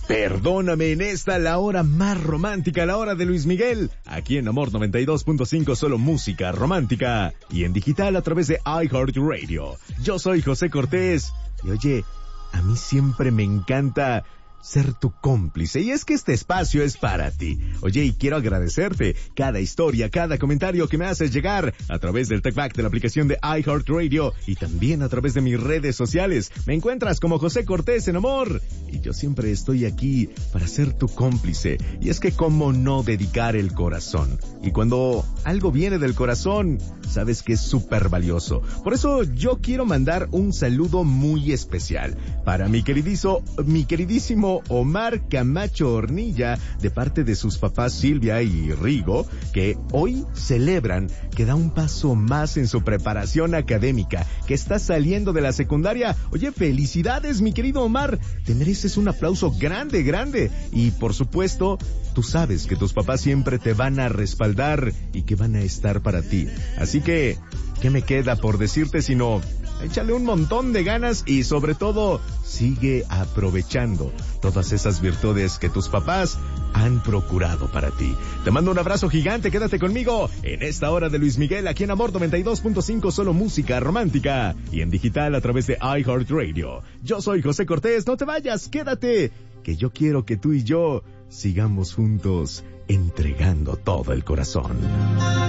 Perdóname en esta, la hora más romántica, la hora de Luis Miguel, aquí en Amor 92.5, solo música romántica, y en digital a través de iHeartRadio. Yo soy José Cortés, y oye, a mí siempre me encanta ser tu cómplice, y es que este espacio es para ti. Oye, y quiero agradecerte cada historia, cada comentario que me haces llegar a través del TalkBack de la aplicación de iHeartRadio y también a través de mis redes sociales. Me encuentras como José Cortés en Amor, y yo siempre estoy aquí para ser tu cómplice. Y es que cómo no dedicar el corazón, y cuando algo viene del corazón, sabes que es súper valioso. Por eso yo quiero mandar un saludo muy especial para mi queridísimo Omar Camacho Hornilla, de parte de sus papás Silvia y Rigo, que hoy celebran que da un paso más en su preparación académica, que está saliendo de la secundaria. Oye, felicidades, mi querido Omar, te mereces un aplauso grande, grande, y por supuesto, tú sabes que tus papás siempre te van a respaldar y que van a estar para ti. Así que, ¿qué me queda por decirte sino échale un montón de ganas y sobre todo sigue aprovechando todas esas virtudes que tus papás han procurado para ti? Te mando un abrazo gigante, quédate conmigo en esta hora de Luis Miguel aquí en Amor 92.5, solo música romántica, y en digital a través de iHeartRadio. Yo soy José Cortés, no te vayas, quédate, que yo quiero que tú y yo sigamos juntos entregando todo el corazón.